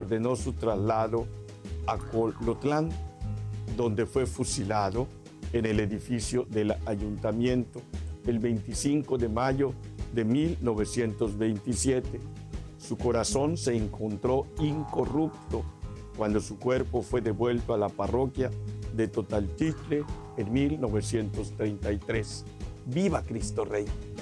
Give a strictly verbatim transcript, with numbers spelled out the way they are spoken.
ordenó su traslado a Colotlán, donde fue fusilado en el edificio del ayuntamiento el veinticinco de mayo de mil novecientos veintisiete. Su corazón se encontró incorrupto cuando su cuerpo fue devuelto a la parroquia de Totalchitle en mil novecientos treinta y tres. ¡Viva Cristo Rey!